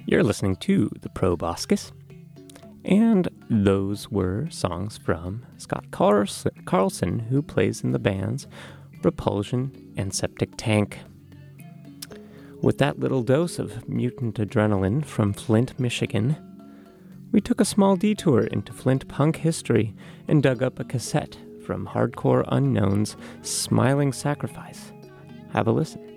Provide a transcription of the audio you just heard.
You're listening to the Proboscis, and those were songs from Scott Carlson, who plays in the bands Repulsion and Septic Tank. With that little dose of mutant adrenaline from Flint, Michigan, we took a small detour into Flint punk history and dug up a cassette from Hardcore Unknown's Smiling Sacrifice. Have a listen.